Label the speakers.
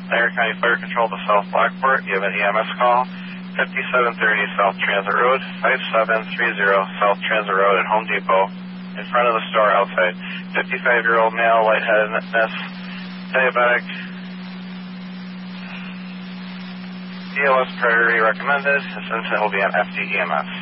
Speaker 1: Dyer County Fire Control to South Lockport. You have an EMS call. 5730 South Transit Road, 5730 South Transit Road at Home Depot, in front of the store outside. 55-year-old male, lightheadedness, diabetic, BLS priority recommended. This incident will be on FD EMS.